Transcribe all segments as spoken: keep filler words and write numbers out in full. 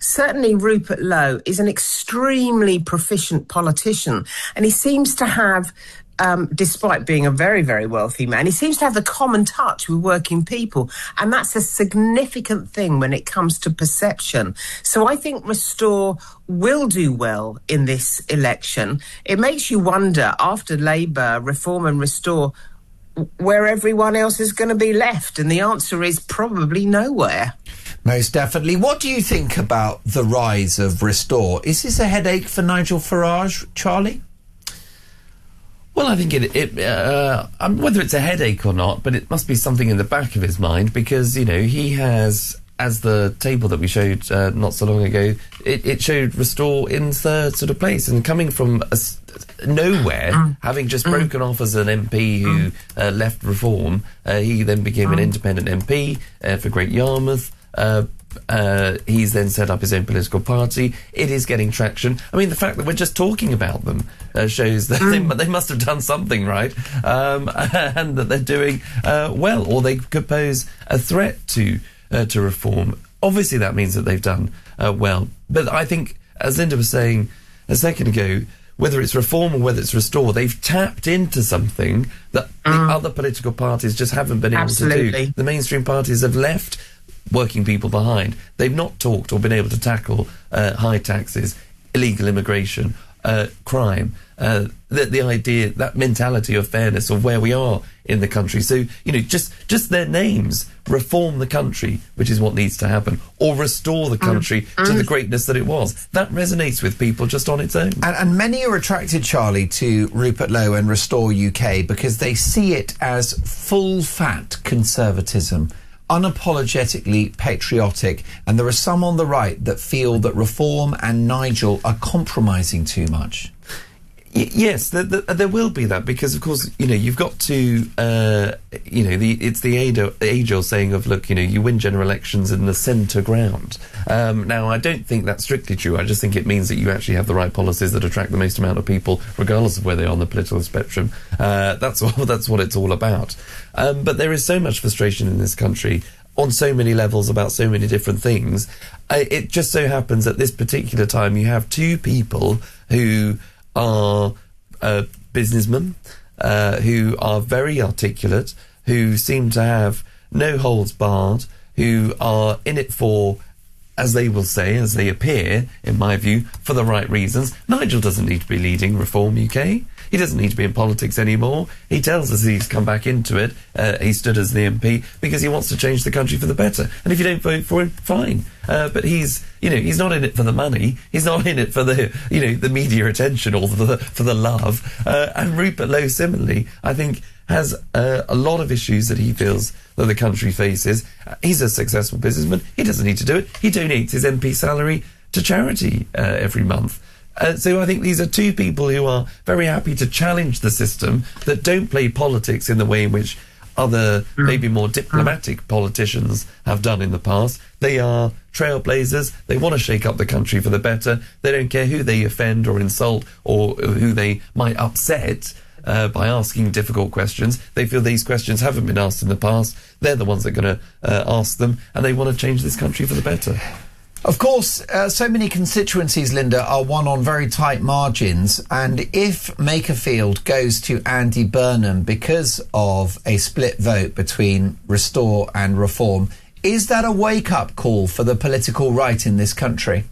certainly Rupert Lowe is an extremely proficient politician, and he seems to have, um, despite being a very, very wealthy man, he seems to have the common touch with working people, and that's a significant thing when it comes to perception. So I think Restore will do well in this election. It makes you wonder, after Labour, Reform and Restore, where everyone else is going to be left, and the answer is probably nowhere. Most definitely. What do you think about the rise of Restore? Is this a headache for Nigel Farage, Charlie? Well, I think it, it uh, um, whether it's a headache or not, but it must be something in the back of his mind, because, you know, he has, as the table that we showed uh, not so long ago, it, it showed Restore in third sort of place, and coming from a, nowhere, mm. having just mm. broken off as an M P who mm. uh, left Reform, uh, he then became mm. an independent M P uh, for Great Yarmouth. Uh, uh, he's then set up his own political party. It is getting traction. I mean, the fact that we're just talking about them uh, shows that mm. they, they must have done something right, um, and that they're doing uh, well, or they could pose a threat to uh, to Reform. Obviously, that means that they've done uh, well. But I think, as Linda was saying a second ago, whether it's Reform or whether it's Restore, they've tapped into something that mm. the other political parties just haven't been able Absolutely. to do. The mainstream parties have left working people behind. They've not talked or been able to tackle uh, high taxes, illegal immigration, uh, crime, uh, the, the idea, that mentality of fairness of where we are in the country. So, you know, just, just their names, reform the country, which is what needs to happen, or restore the country mm. to mm. the greatness that it was. That resonates with people just on its own. And, and many are attracted, Charlie, to Rupert Lowe and Restore U K because they see it as full-fat conservatism, unapologetically patriotic, and there are some on the right that feel that Reform and Nigel are compromising too much. Y yes, there, there, there will be that, because of course, you know, you've got to, uh, you know, the, it's the age-old saying of, look, you know, you win general elections in the centre ground. Um, now, I don't think that's strictly true. I just think it means that you actually have the right policies that attract the most amount of people, regardless of where they are on the political spectrum. Uh, that's what, that's what it's all about. Um, but there is so much frustration in this country on so many levels about so many different things. Uh, it just so happens at this particular time you have two people who are uh, businessmen, uh, who are very articulate, who seem to have no holds barred, who are in it for, as they will say, as they appear, in my view, for the right reasons. Nigel doesn't need to be leading Reform U K. He doesn't need to be in politics anymore. He tells us he's come back into it. Uh, he stood as the M P because he wants to change the country for the better. And if you don't vote for him, fine. Uh, but he's, you know, he's not in it for the money. He's not in it for the, you know, the media attention or the, for the love. Uh, and Rupert Lowe, similarly, I think, has uh, a lot of issues that he feels that the country faces. Uh, he's a successful businessman. He doesn't need to do it. He donates his M P salary to charity uh, every month. Uh, so I think these are two people who are very happy to challenge the system, that don't play politics in the way in which other, maybe more diplomatic politicians have done in the past. They are trailblazers. They want to shake up the country for the better. They don't care who they offend or insult or who they might upset uh, by asking difficult questions. They feel these questions haven't been asked in the past. They're the ones that are going to uh, ask them, and they want to change this country for the better. Of course, uh, so many constituencies, Linda, are won on very tight margins, and if Makerfield goes to Andy Burnham because of a split vote between Restore and Reform, is that a wake-up call for the political right in this country?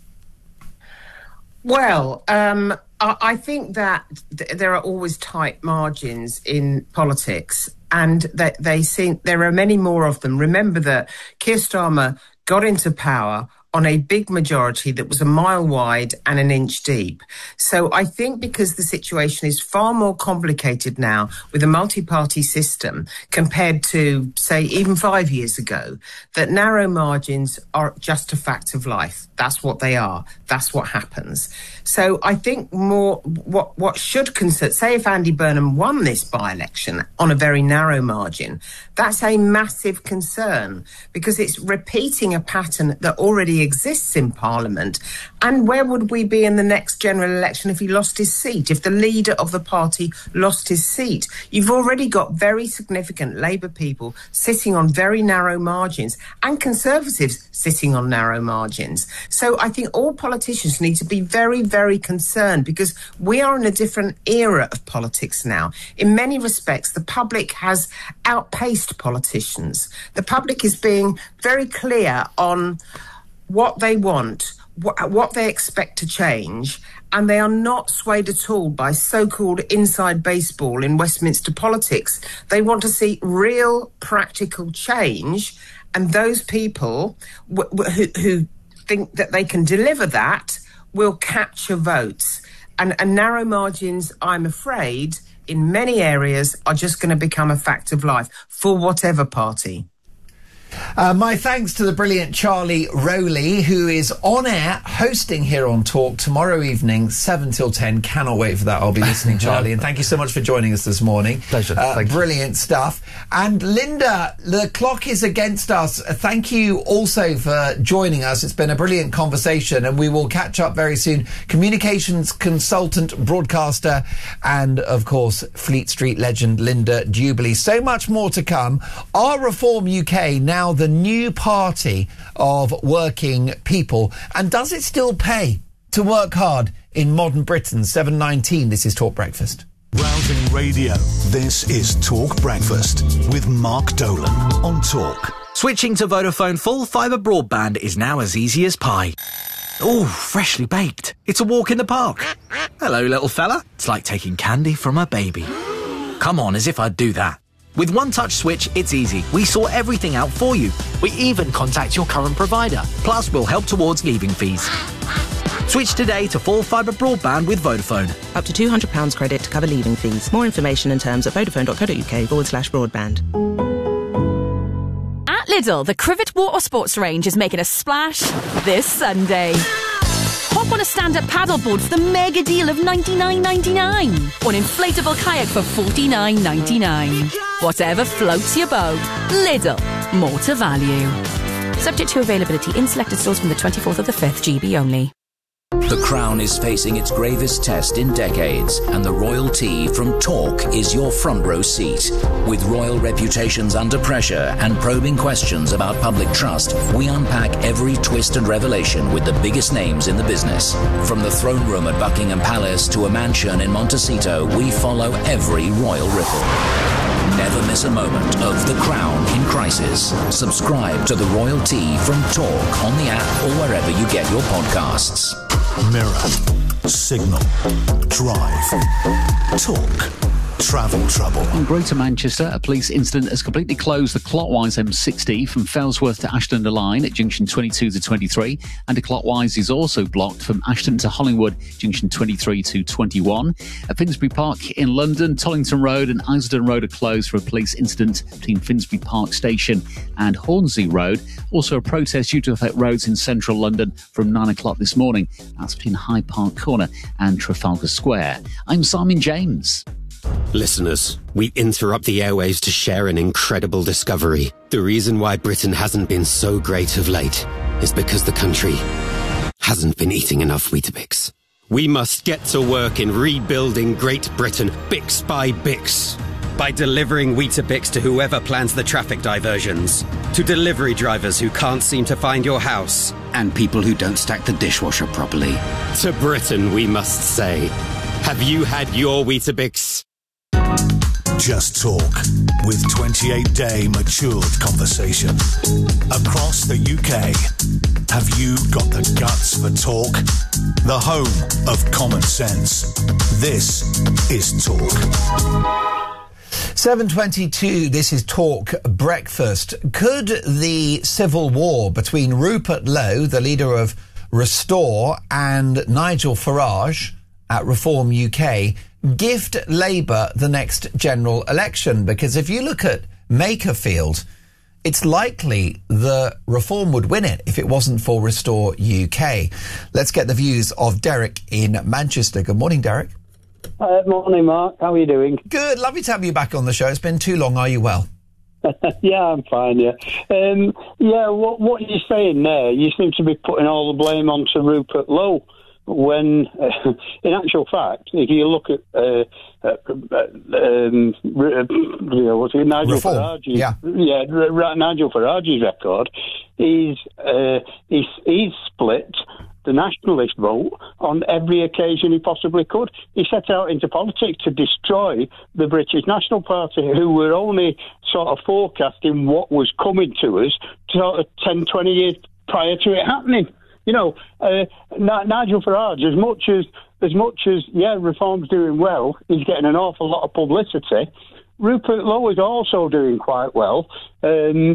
Well, um, I, I think that th there are always tight margins in politics, and that they seem there are many more of them. Remember that Keir Starmer got into power on a big majority that was a mile wide and an inch deep. So I think because the situation is far more complicated now with a multi-party system compared to, say, even five years ago, that narrow margins are just a fact of life. That's what they are. That's what happens. So I think more what what should concern, say if Andy Burnham won this by-election on a very narrow margin, that's a massive concern because it's repeating a pattern that already he exists in Parliament? And where would we be in the next general election if he lost his seat, if the leader of the party lost his seat? You've already got very significant Labour people sitting on very narrow margins and Conservatives sitting on narrow margins. So I think all politicians need to be very, very concerned, because we are in a different era of politics now. In many respects, the public has outpaced politicians. The public is being very clear on what they want, wh- what they expect to change, and they are not swayed at all by so-called inside baseball in Westminster politics. They want to see real practical change, and those people w- w- who, who think that they can deliver that will capture votes. And, and narrow margins, I'm afraid, in many areas are just going to become a fact of life for whatever party. Uh, my thanks to the brilliant Charlie Rowley, who is on air hosting here on Talk tomorrow evening, seven till ten. Cannot wait for that. I'll be listening, Charlie. And thank you so much for joining us this morning. Pleasure. Uh, thank brilliant you. stuff. And Linda, the clock is against us. Uh, thank you also for joining us. It's been a brilliant conversation, and we will catch up very soon. Communications consultant, broadcaster, and, of course, Fleet Street legend Linda Jubilee. So much more to come. Are Reform U K now Now the new party of working people? And does it still pay to work hard in modern Britain? seven nineteen, this is Talk Breakfast. Rousing Radio. This is Talk Breakfast with Mark Dolan on Talk. Switching to Vodafone full fibre broadband is now as easy as pie. Ooh, freshly baked. It's a walk in the park. Hello, little fella. It's like taking candy from a baby. Come on, as if I'd do that. With One Touch Switch, it's easy. We sort everything out for you. We even contact your current provider. Plus, we'll help towards leaving fees. Switch today to full fibre broadband with Vodafone. Up to two hundred pounds credit to cover leaving fees. More information and terms at vodafone.co.uk forward slash broadband. At Lidl, the Crivet Water Sports range is making a splash this Sunday. Hop on a stand-up paddleboard for the mega deal of ninety-nine ninety-nine, or an inflatable kayak for forty-nine ninety-nine. Whatever floats your boat. Lidl, more to value. Subject to availability in selected stores from the twenty-fourth of the fifth, G B only. The Crown is facing its gravest test in decades, and the royalty from Talk is your front row seat. With royal reputations under pressure and probing questions about public trust, we unpack every twist and revelation with the biggest names in the business. From the throne room at Buckingham Palace to a mansion in Montecito, we follow every royal ripple. Never miss a moment of The Crown in crisis. Subscribe to The Royal Tea from Talk on the app or wherever you get your podcasts. Mirror, Signal, Drive, Talk, Travel Trouble. In Greater Manchester, a police incident has completely closed the clockwise M sixty from Fellsworth to Ashton under Lyne at junction twenty-two to twenty-three, and a clockwise is also blocked from Ashton to Hollingwood, junction twenty-three to twenty-one. At Finsbury Park in London, Tollington Road and Isleton Road are closed for a police incident between Finsbury Park Station and Hornsey Road. Also a protest due to affect roads in central London from nine o'clock this morning. That's between Hyde Park Corner and Trafalgar Square. I'm Simon James. Listeners, we interrupt the airwaves to share an incredible discovery. The reason why Britain hasn't been so great of late is because the country hasn't been eating enough Weetabix. We must get to work in rebuilding Great Britain, bix by bix. By delivering Weetabix to whoever plans the traffic diversions, to delivery drivers who can't seem to find your house, and people who don't stack the dishwasher properly. To Britain, we must say, have you had your Weetabix? Just Talk, with twenty-eight day matured conversation. Across the U K, have you got the guts for talk? The home of common sense. This is Talk. seven twenty-two, this is Talk Breakfast. Could the civil war between Rupert Lowe, the leader of Restore, and Nigel Farage at Reform U K gift Labour the next general election? Because if you look at Makerfield, it's likely that Reform would win it if it wasn't for Restore U K. Let's get the views of Derek in Manchester. Good morning, Derek. Uh, morning, Mark. How are you doing? Good. Lovely to have you back on the show. It's been too long. Are you well? Yeah, I'm fine, yeah. Um, yeah, what, what you're saying there, you seem to be putting all the blame onto Rupert Lowe, when, uh, in actual fact, if you look at, uh, uh, um, you know, what's it, Nigel Farage's, yeah, yeah, Nigel Farage's record, he's, uh, he's, he's split the nationalist vote on every occasion he possibly could. He set out into politics to destroy the British National Party, who were only sort of forecasting what was coming to us sort of ten, twenty years prior to it happening. You know, uh, N- Nigel Farage, as much as, as much as, yeah, Reform's doing well, he's getting an awful lot of publicity. Rupert Lowe is also doing quite well. Um,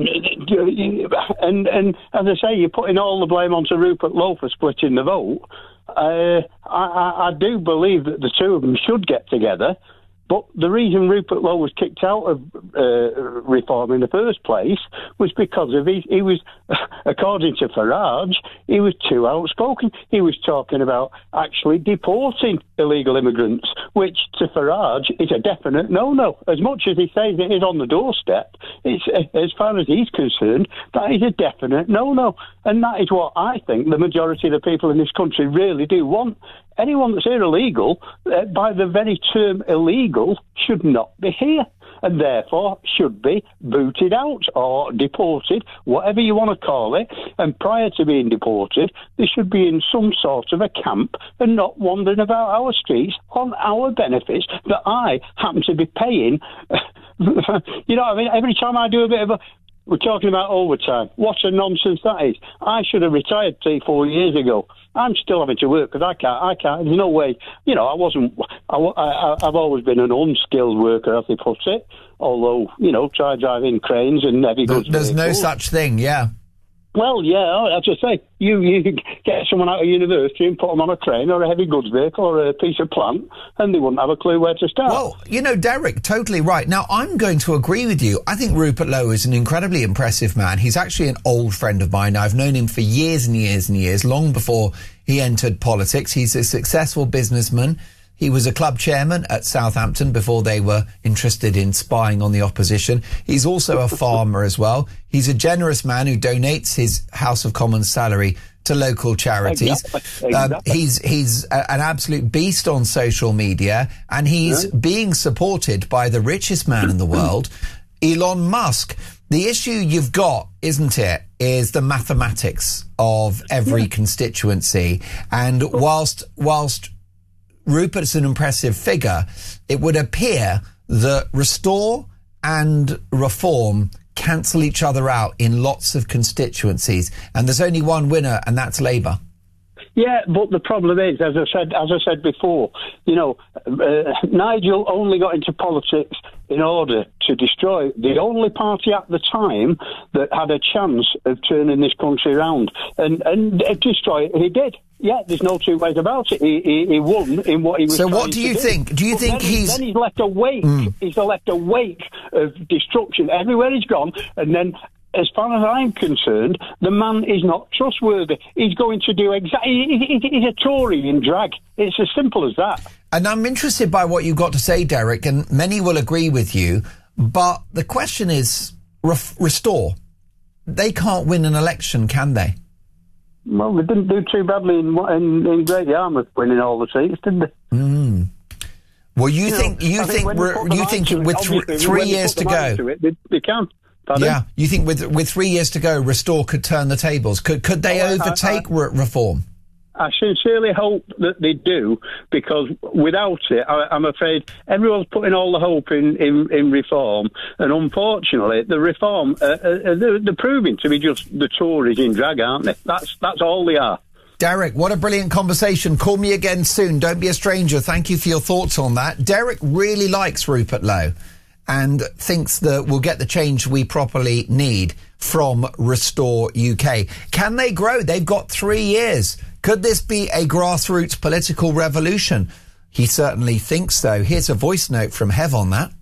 and, and as I say, you're putting all the blame onto Rupert Lowe for splitting the vote. Uh, I, I do believe that the two of them should get together. But the reason Rupert Lowe was kicked out of uh, Reform in the first place was because of he, he was, according to Farage, he was too outspoken. He was talking about actually deporting illegal immigrants, which to Farage is a definite no-no. As much as he says it is on the doorstep, it's, as far as he's concerned, that is a definite no-no. And that is what I think the majority of the people in this country really do want. Anyone that's here illegal, uh, by the very term illegal, should not be here and therefore should be booted out or deported, whatever you want to call it. And prior to being deported, they should be in some sort of a camp and not wandering about our streets on our benefits that I happen to be paying. You know what I mean? Every time I do a bit of a... We're talking about overtime. What a nonsense that is. I should have retired three, four years ago. I'm still having to work because I can't, I can't, there's no way, you know, I wasn't, I, I, I've always been an unskilled worker, as they put it, although, you know, try driving cranes and heavy goods. There's no such thing, yeah. Well, yeah, as I say, you, you get someone out of university and put them on a crane or a heavy goods vehicle or a piece of plant and they wouldn't have a clue where to start. Well, you know, Derek, totally right. Now, I'm going to agree with you. I think Rupert Lowe is an incredibly impressive man. He's actually an old friend of mine. I've known him for years and years and years, long before he entered politics. He's a successful businessman. He was a club chairman at Southampton before they were interested in spying on the opposition. He's also a farmer as well. He's a generous man who donates his House of Commons salary to local charities. Exactly. Exactly. Um, he's he's a, an absolute beast on social media, and he's yeah. being supported by the richest man in the world, Elon Musk. The issue you've got, isn't it, is the mathematics of every yeah. constituency. And whilst whilst Rupert's an impressive figure, it would appear that Restore and Reform cancel each other out in lots of constituencies, and there's only one winner, and that's Labour. Yeah, but the problem is, as I said, as I said before, you know, uh, Nigel only got into politics in order to destroy the only party at the time that had a chance of turning this country around, and and uh, destroy it. He did. Yeah, there's no two ways about it. He, he, he won in what he was. So, what do you think? Do you but think then, he's? Then he's left a wake. Mm. He's left a wake of destruction everywhere he's gone, and then. As far as I'm concerned, the man is not trustworthy. He's going to do exactly... He, he, he's a Tory in drag. It's as simple as that. And I'm interested by what you've got to say, Derek, and many will agree with you. But the question is, ref- Restore. They can't win an election, can they? Well, they didn't do too badly in, in, in Great Yarmouth winning all the seats, did they? Mm. Well, you, you think know, you think, think you think with th- three years to go... It, they, they can. Pardon? Yeah, you think with with three years to go, Restore could turn the tables? Could could they oh, overtake I, I, Reform? I sincerely hope that they do, because without it, I, I'm afraid everyone's putting all the hope in, in, in Reform, and unfortunately, the Reform uh, uh, they're, they're proving to be just the Tories in drag, aren't they? That's that's all they are. Derek, what a brilliant conversation. Call me again soon. Don't be a stranger. Thank you for your thoughts on that. Derek really likes Rupert Lowe and thinks that we'll get the change we properly need from Restore U K. Can they grow? They've got three years. Could this be a grassroots political revolution? He certainly thinks so. Here's a voice note from Hev on that.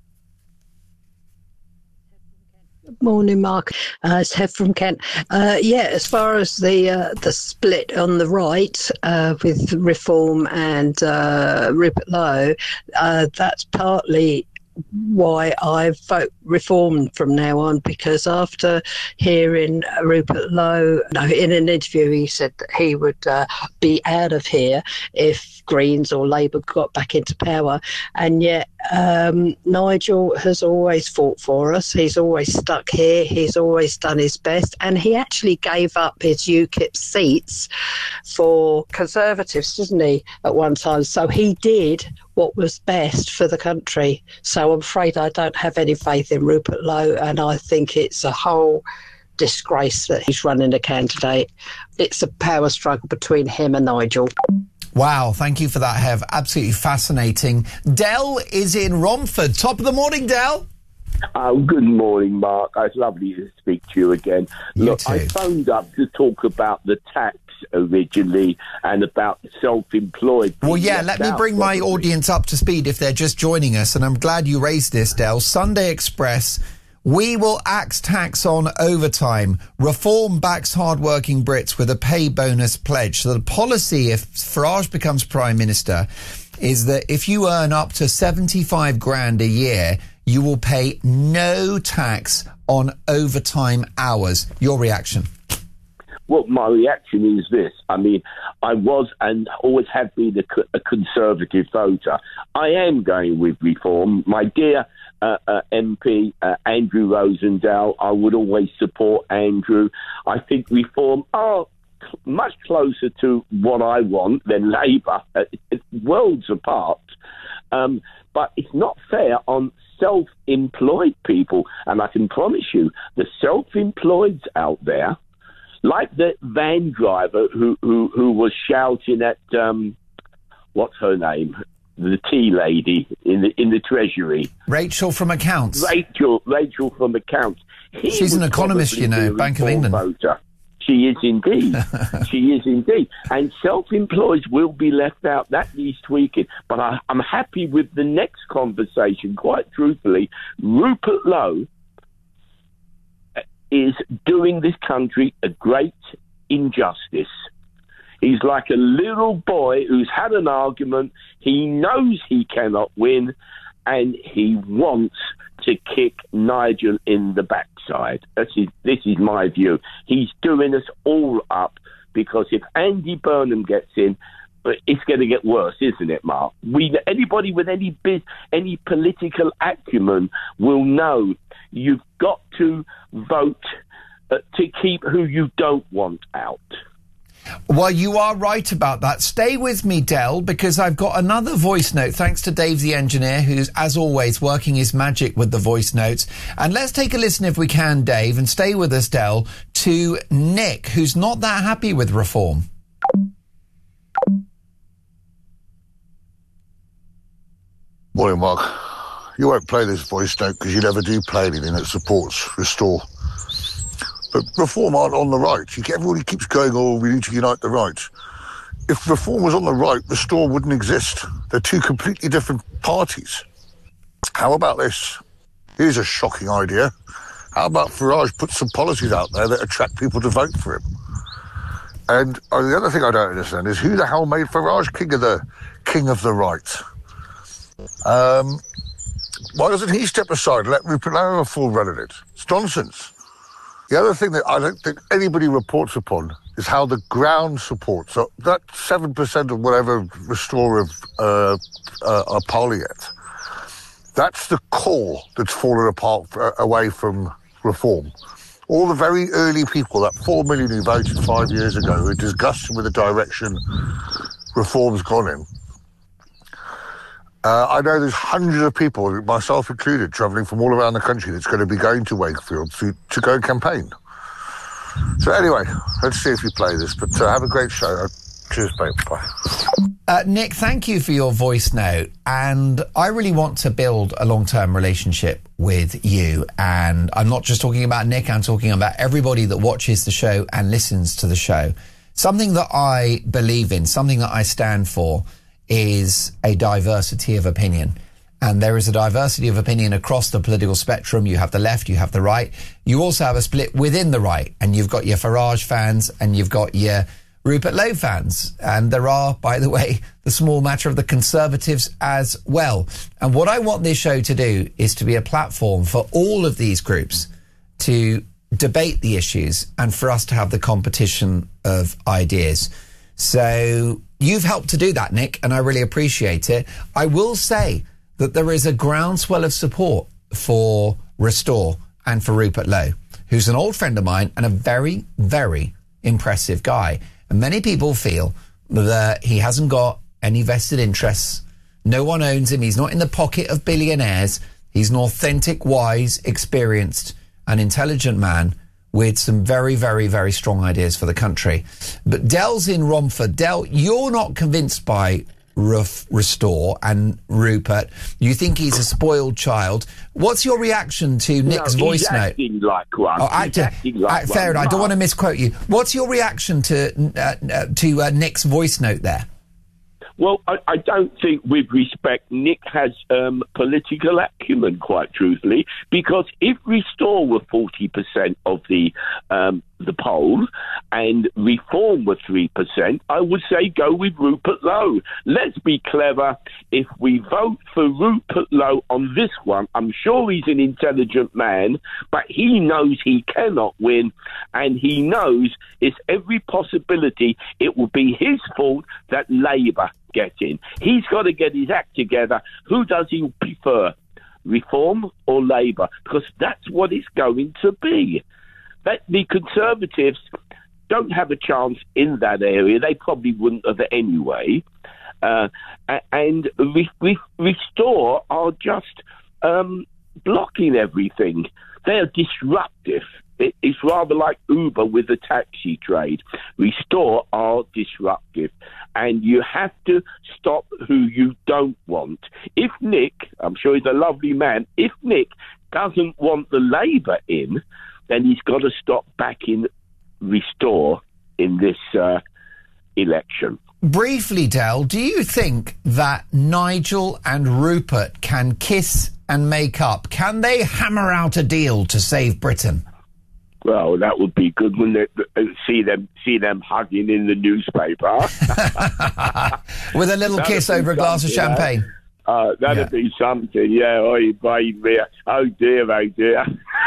Morning, Mark. Uh, it's Hev from Kent. Uh, yeah, as far as the uh, the split on the right uh, with Reform and uh, Rupert Lowe, uh, that's partly why I vote Reform from now on, because after hearing Rupert Lowe, no, in an interview he said that he would uh, be out of here if Greens or Labour got back into power, and yet um, Nigel has always fought for us. He's always stuck here. He's always done his best, and he actually gave up his UKIP seats for Conservatives, didn't he, at one time? So he did what was best for the country. So I'm afraid I don't have any faith in Rupert Lowe, and I think it's a whole disgrace that he's running a candidate. It's a power struggle between him and Nigel. Wow, thank you for that, Hev. Absolutely fascinating. Del is in Romford. Top of the morning, Del. Oh, good morning, Mark. It's lovely to speak to you again. You Look, too. I phoned up to talk about the tax originally and about self-employed. Well, yeah, let me bring my audience up to speed if they're just joining us, and I'm glad you raised this, Del. Sunday Express, we will axe tax on overtime. Reform backs hard-working Brits with a pay bonus pledge. So the policy, if Farage becomes Prime Minister, is that if you earn up to seventy-five grand a year, you will pay no tax on overtime hours. Your reaction? Well, my reaction is this. I mean, I was and always have been a, co- a Conservative voter. I am going with Reform. My dear uh, uh, M P, uh, Andrew Rosendale, I would always support Andrew. I think Reform are cl- much closer to what I want than Labour. Uh, it's worlds apart. Um, but it's not fair on self-employed people. And I can promise you, the self-employeds out there, like the van driver who, who, who was shouting at, um, what's her name? The tea lady in the in the Treasury. Rachel from Accounts. Rachel Rachel from Accounts. He She's an economist, you know, Bank of England. Voter. She is indeed. She is indeed. And self-employed will be left out. That needs tweaking. But I, I'm happy with the next conversation, quite truthfully. Rupert Lowe is doing this country a great injustice. He's like a little boy who's had an argument. He knows he cannot win, and he wants to kick Nigel in the backside. That's his, this is my view. He's doing us all up, because if Andy Burnham gets in, it's going to get worse, isn't it, Mark? We, anybody with any biz, any political acumen will know you've got to vote uh, to keep who you don't want out. Well, you are right about that. Stay with me, Del, because I've got another voice note, thanks to Dave the engineer, who's, as always, working his magic with the voice notes. And let's take a listen, if we can, Dave, and stay with us, Del, to Nick, who's not that happy with Reform. Morning, Mark. You won't play this voice note because you never do play anything that supports Restore. But Reform aren't on the right. You get, everybody keeps going, oh, we need to unite the right. If Reform was on the right, Restore wouldn't exist. They're two completely different parties. How about this? Here's a shocking idea. How about Farage put some policies out there that attract people to vote for him? And uh, the other thing I don't understand is who the hell made Farage king of the king of the right? Um, why doesn't he step aside and let Rupert Lowe have a full run at it? It's nonsense. The other thing that I don't think anybody reports upon is how the ground supports. So that seven percent of whatever Restore of uh, uh, are polling at, that's the core that's fallen apart uh, away from Reform. All the very early people, that four million who voted five years ago, who are disgusted with the direction Reform's gone in. Uh, I know there's hundreds of people, myself included, travelling from all around the country that's going to be going to Wakefield to, to go campaign. So anyway, let's see if you play this, but uh, have a great show. Uh, cheers, babe. Bye. Uh, Nick, thank you for your voice note. And I really want to build a long-term relationship with you. And I'm not just talking about Nick, I'm talking about everybody that watches the show and listens to the show. Something that I believe in, something that I stand for, is a diversity of opinion. And there is a diversity of opinion across the political spectrum. You have the left, you have the right. You also have a split within the right. And you've got your Farage fans and you've got your Rupert Lowe fans. And there are, by the way, the small matter of the Conservatives as well. And what I want this show to do is to be a platform for all of these groups to debate the issues and for us to have the competition of ideas. So you've helped to do that, Nick, and I really appreciate it. I will say that there is a groundswell of support for Restore and for Rupert Lowe, who's an old friend of mine and a very, very impressive guy. And many people feel that he hasn't got any vested interests. No one owns him. He's not in the pocket of billionaires. He's an authentic, wise, experienced and intelligent man with some very, very, very strong ideas for the country. But Del's in Romford. Del, you're not convinced by Ruf, Restore and Rupert. You think he's a spoiled child. What's your reaction to Nick's no, voice he's note? Acting like one. Oh, acting, acting like uh, fair one. enough. I don't want to misquote you. What's your reaction to uh, uh, to uh, Nick's voice note there? Well, I, I don't think, with respect, Nick has um, political acumen, quite truthfully, because if Restore were forty percent of the um, the poll and Reform were three percent, I would say go with Rupert Lowe. Let's be clever. If we vote for Rupert Lowe on this one, I'm sure he's an intelligent man, but he knows he cannot win, and he knows it's every possibility it will be his fault that Labour get in. He's got to get his act together. Who does he prefer, Reform or Labour? Because that's what it's going to be. That the Conservatives don't have a chance in that area. They probably wouldn't have anyway. Uh, and re- re- Restore are just um, blocking everything. They are disruptive. It, it's rather like Uber with the taxi trade. Restore are disruptive. And you have to stop who you don't want. If Nick, I'm sure he's a lovely man, if Nick doesn't want the Labour in, then he's got to stop backing Restore in this uh, election. Briefly, Del, do you think that Nigel and Rupert can kiss and make up? Can they hammer out a deal to save Britain? Well, that would be good when they see them see them hugging in the newspaper. With a little That'd kiss over a glass of champagne. Eh? Uh, that'd Yeah. be something, yeah. Oh, baby. Oh, dear, oh, dear.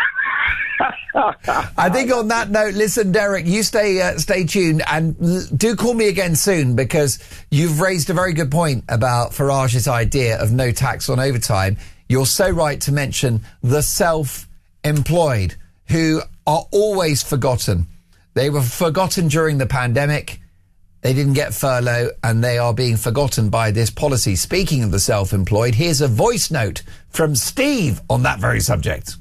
I think on that note, listen, Derek, you stay uh, stay tuned and l- do call me again soon, because you've raised a very good point about Farage's idea of no tax on overtime. You're so right to mention the self-employed, who are always forgotten. They were forgotten during the pandemic. They didn't get furlough, and they are being forgotten by this policy. Speaking of the self-employed, here's a voice note from Steve on that very subject.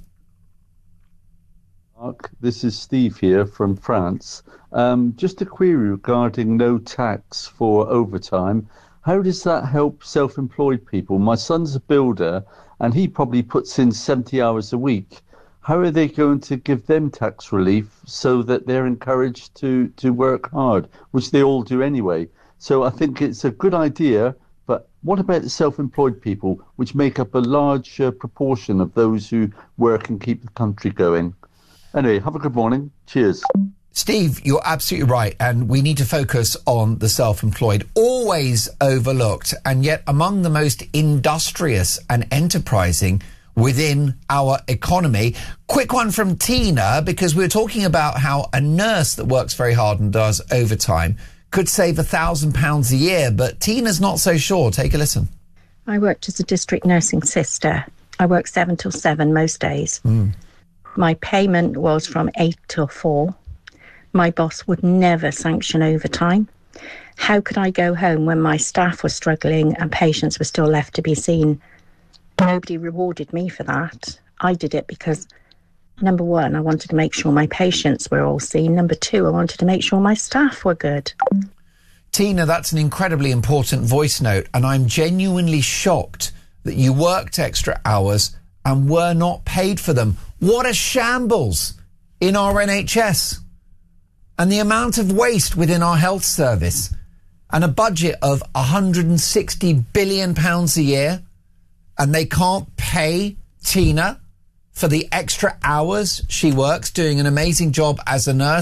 Mark, this is Steve here from France. Um, just a query regarding no tax for overtime. How does that help self-employed people? My son's a builder, and he probably puts in seventy hours a week. How are they going to give them tax relief so that they're encouraged to, to work hard, which they all do anyway? So I think it's a good idea, but what about the self-employed people, which make up a large uh, proportion of those who work and keep the country going? Anyway, have a good morning. Cheers. Steve, you're absolutely right, and we need to focus on the self-employed, always overlooked, and yet among the most industrious and enterprising within our economy. Quick one from Tina, because we were talking about how a nurse that works very hard and does overtime could save a thousand pounds a year, but Tina's not so sure. Take a listen. I worked as a district nursing sister. I worked seven till seven most days. Mm. My payment was from eight till four. My boss would never sanction overtime. How could I go home when my staff were struggling and patients were still left to be seen? Nobody rewarded me for that. I did it because, number one, I wanted to make sure my patients were all seen. Number two, I wanted to make sure my staff were good. Tina, that's an incredibly important voice note, and I'm genuinely shocked that you worked extra hours and were not paid for them. What a shambles in our N H S. And the amount of waste within our health service, and a budget of one hundred sixty billion pounds a year, and they can't pay Tina for the extra hours she works doing an amazing job as a nurse.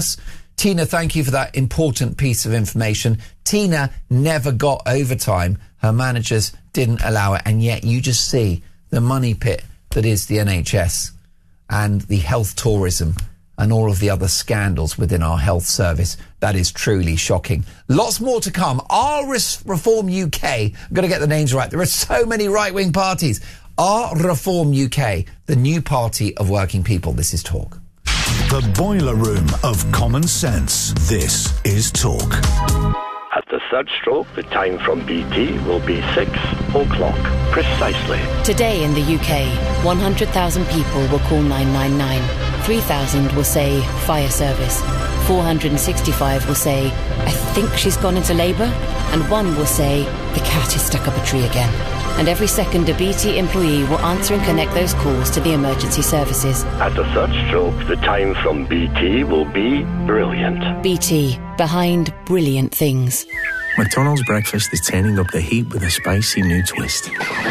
Tina, thank you for that important piece of information. Tina never got overtime. Her managers didn't allow it. And yet you just see the money pit that is the N H S and the health tourism and all of the other scandals within our health service. That is truly shocking. Lots more to come. Are Reform U K, I'm going to get the names right, there are so many right-wing parties. Are Reform U K the new party of working people? This is Talk. The boiler room of common sense. This is Talk. At the third stroke, the time from B T will be six o'clock precisely. Today in the U K, one hundred thousand people will call nine nine nine. three thousand will say fire service. four hundred sixty-five will say, I think she's gone into labour. And one will say, the cat is stuck up a tree again. And every second a B T employee will answer and connect those calls to the emergency services. At the third stroke, the time from B T will be brilliant. B T, behind brilliant things. McDonald's breakfast is turning up the heat with a spicy new twist.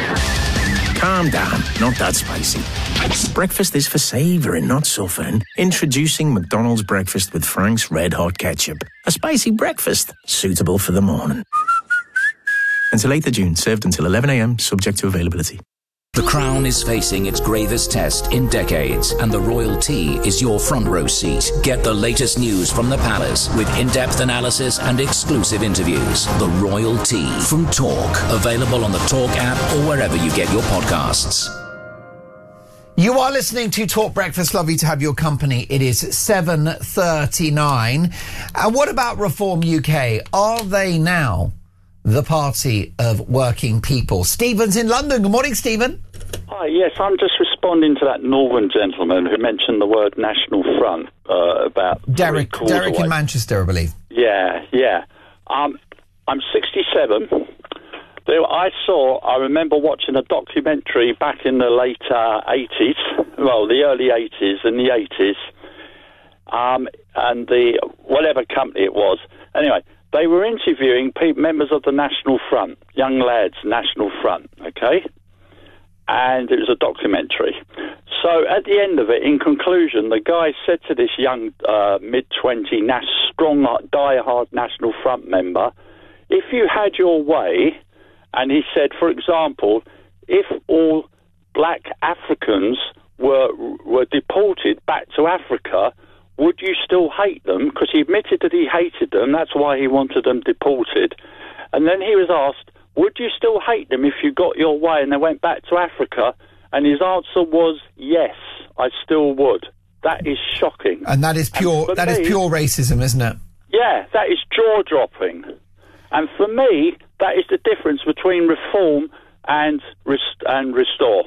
Calm down, not that spicy. Breakfast is for savouring, not suffering. Introducing McDonald's breakfast with Frank's Red Hot Ketchup. A spicy breakfast, suitable for the morning. Until eighth of June, served until eleven a m, subject to availability. The Crown is facing its gravest test in decades, and the Royal Tea is your front row seat. Get the latest news from the palace with in-depth analysis and exclusive interviews. The Royal Tea from Talk, available on the Talk app or wherever you get your podcasts. You are listening to Talk Breakfast. Lovely to have your company. It is seven thirty-nine. And what about Reform U K? Are they now the party of working people? Stephen's in London. Good morning, Stephen. Hi, yes, I'm just responding to that Northern gentleman who mentioned the word National Front uh, about... Derek, Derek in Manchester, I believe. Yeah, yeah. Um, I'm sixty-seven. There, I saw, I remember watching a documentary back in the late uh, eighties, well, the early eighties and the eighties, um, and the, whatever company it was. Anyway, they were interviewing people, members of the National Front, young lads, National Front, okay? And it was a documentary. So at the end of it, in conclusion, the guy said to this young uh, mid-twenty, nas- strong, die-hard National Front member, if you had your way, and he said, for example, if all black Africans were were deported back to Africa, would you still hate them? Because he admitted that he hated them. That's why he wanted them deported. And then he was asked, would you still hate them if you got your way and they went back to Africa? And his answer was, yes, I still would. That is shocking. And that is pure, that me, is pure racism, isn't it? Yeah, that is jaw-dropping. And for me, that is the difference between reform and rest- and restore.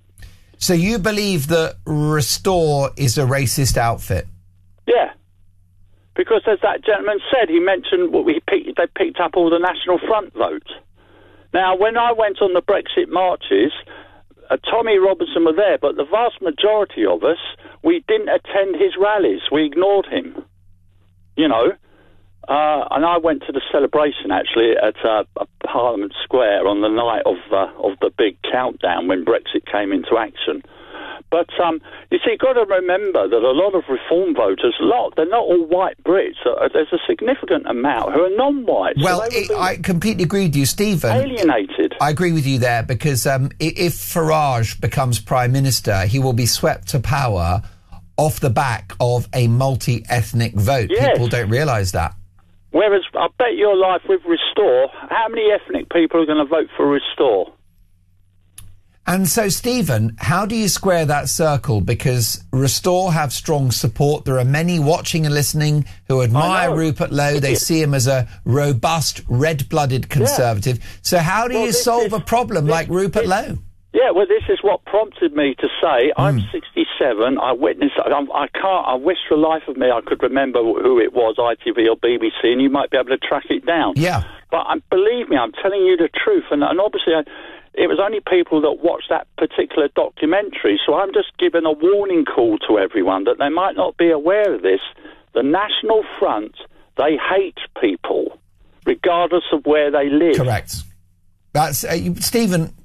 So you believe that Restore is a racist outfit? Yeah, because as that gentleman said, he mentioned well, he picked, they picked up all the National Front vote. Now, when I went on the Brexit marches, uh, Tommy Robinson was there, but the vast majority of us, we didn't attend his rallies. We ignored him, you know. Uh, and I went to the celebration, actually, at uh, Parliament Square on the night of uh, of the big countdown when Brexit came into action. But, um, you see, you've got to remember that a lot of Reform voters, a lot, they're not all white Brits. Uh, there's a significant amount who are non-white. Well, so it, I completely agree with you, Stephen. Alienated. I agree with you there, because um, if Farage becomes Prime Minister, he will be swept to power off the back of a multi-ethnic vote. Yes. People don't realise that. Whereas, I bet your life with Restore, how many ethnic people are going to vote for Restore? And so, Stephen, how do you square that circle? Because Restore have strong support. There are many watching and listening who admire Rupert Lowe. They see him as a robust, red-blooded Conservative. Yeah. So how do well, you solve is, a problem this, like Rupert this, Lowe? Yeah, well, this is what prompted me to say, I'm mm. sixty-seven, I witnessed, I'm, I can't, I wish for the life of me I could remember who it was, I T V or B B C, and you might be able to track it down. Yeah. But um, believe me, I'm telling you the truth, and, and obviously I, it was only people that watched that particular documentary, so I'm just giving a warning call to everyone that they might not be aware of this. The National Front, they hate people, regardless of where they live. Correct. That's uh, you, Stephen,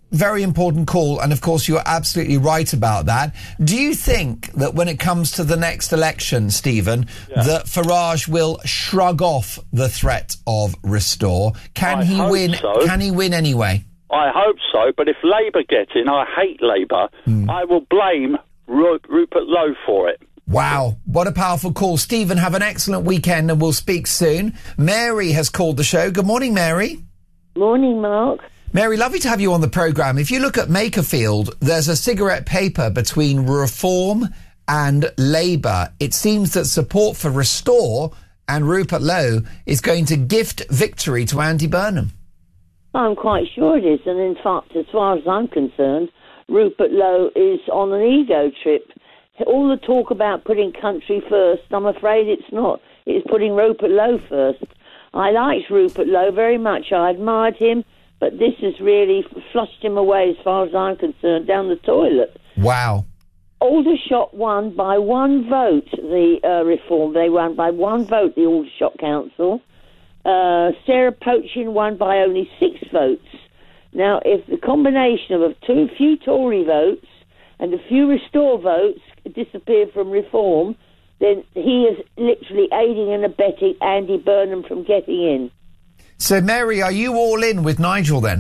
very important call, and of course you're absolutely right about that. Do you think that when it comes to the next election, Stephen, Yeah. that Farage will shrug off the threat of Restore? Can I he hope win? so. Can he win anyway? I hope so, but if Labour get in, I hate Labour, Hmm. I will blame Ru- Rupert Lowe for it. Wow, what a powerful call. Stephen, have an excellent weekend and we'll speak soon. Mary has called the show. Good morning, Mary. Morning, Mark. Mary, lovely to have you on the programme. If you look at Makerfield, there's a cigarette paper between Reform and Labour. It seems that support for Restore and Rupert Lowe is going to gift victory to Andy Burnham. I'm quite sure it is, and in fact, as far as I'm concerned, Rupert Lowe is on an ego trip. All the talk about putting country first, I'm afraid it's not. It's putting Rupert Lowe first. I liked Rupert Lowe very much. I admired him, but this has really flushed him away, as far as I'm concerned, down the toilet. Wow. Aldershot won by one vote, the uh, Reform. They won by one vote, the Aldershot Council. Uh, Sarah Poachin won by only six votes. Now, if the combination of a too few Tory votes and a few Restore votes disappear from Reform, then he is literally aiding and abetting Andy Burnham from getting in. So, Mary, are you all in with Nigel then?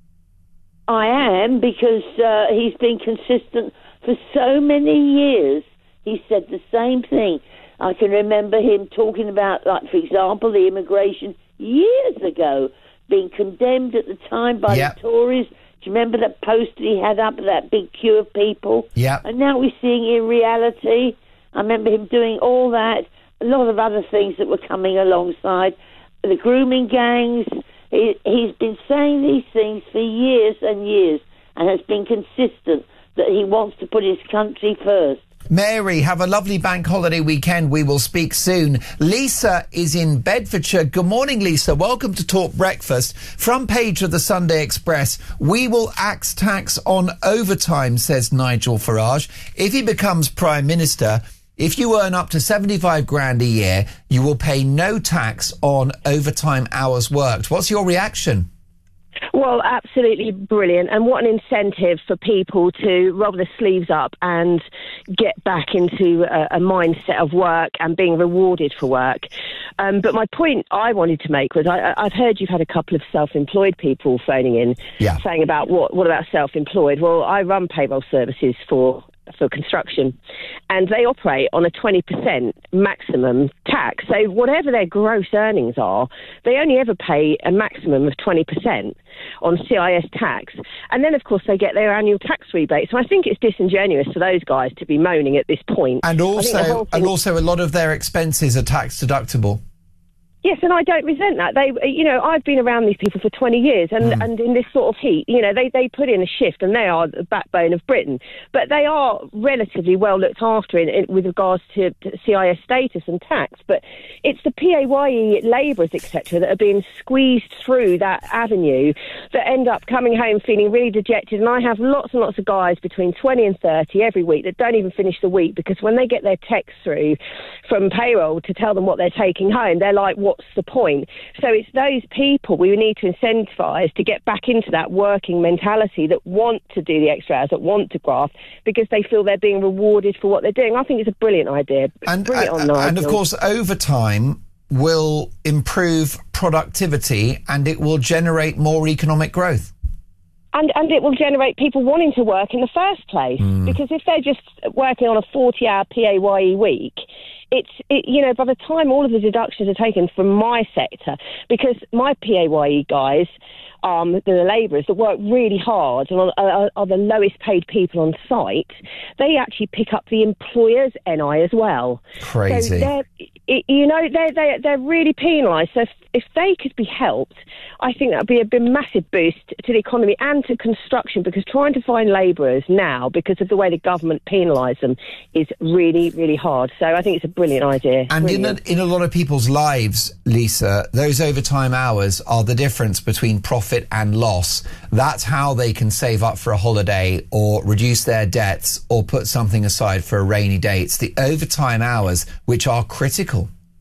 I am, because uh, he's been consistent for so many years. He said the same thing. I can remember him talking about, like, for example, the immigration years ago, being condemned at the time by Yep. the Tories. Do you remember that poster he had up, that big queue of people? Yeah. And now we're seeing in reality, I remember him doing all that, a lot of other things that were coming alongside, the grooming gangs. He, he's been saying these things for years and years and has been consistent that he wants to put his country first. Mary, have a lovely bank holiday weekend. We will speak soon. Lisa is in Bedfordshire. Good morning, Lisa. Welcome to Talk Breakfast. Front page of the Sunday Express. We will axe tax on overtime, says Nigel Farage. If he becomes Prime Minister, if you earn up to seventy-five grand a year, you will pay no tax on overtime hours worked. What's your reaction? Well, absolutely brilliant. And what an incentive for people to roll their sleeves up and get back into a, a mindset of work and being rewarded for work. Um, but my point I wanted to make was I, I've heard you've had a couple of self-employed people phoning in yeah. saying about what, what about self-employed? Well, I run payroll services for for construction, and they operate on a twenty percent maximum tax. So whatever their gross earnings are, they only ever pay a maximum of twenty percent on C I S tax. And then, of course, they get their annual tax rebate. So I think it's disingenuous for those guys to be moaning at this point. And I think the also, whole thing- and also a lot of their expenses are tax deductible. Yes, and I don't resent that. They, you know, I've been around these people for twenty years, and, Mm. and in this sort of heat, you know, they, they put in a shift, and they are the backbone of Britain. But they are relatively well looked after in, in, with regards to, to C I S status and tax. But it's the P A Y E labourers, et cetera, that are being squeezed through that avenue that end up coming home feeling really dejected. And I have lots and lots of guys between twenty and thirty every week that don't even finish the week, because when they get their text through from payroll to tell them what they're taking home, they're like, what's the point? So it's those people we need to incentivise to get back into that working mentality, that want to do the extra hours, that want to graft, because they feel they're being rewarded for what they're doing. I think it's a brilliant idea. And, Bring it on, and, and of Nigel. course, overtime will improve productivity and it will generate more economic growth. And and it will generate people wanting to work in the first place. Mm. Because if they're just working on a forty-hour P A Y E week, it's, it, you know, by the time all of the deductions are taken from my sector, because my P A Y E guys, um, the labourers that work really hard and are, are, are the lowest paid people on site, they actually pick up the employer's N I as well. Crazy. So they're, it, you know, they're, they're, they're really penalised. So if, if they could be helped, I think that would be a big, massive boost to the economy and to construction, because trying to find labourers now, because of the way the government penalise them, is really, really hard. So I think it's a brilliant idea. And in a, Brilliant. in a lot of people's lives, Lisa, those overtime hours are the difference between profit and loss. That's how they can save up for a holiday or reduce their debts or put something aside for a rainy day. It's the overtime hours which are critical.